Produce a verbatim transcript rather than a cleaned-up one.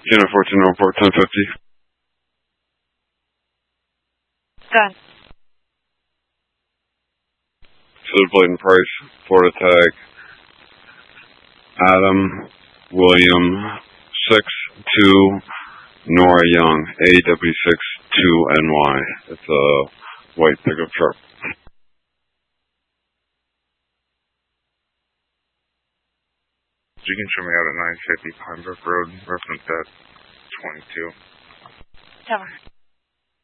Unit fourteen, report ten fifty. Done. Silver plate and price, Florida tag, Adam William six two Nora Young, A W six two N Y. It's a white pickup truck. You can show me out at nine fifty Pine Brook Road, reference at twenty-two. Cover.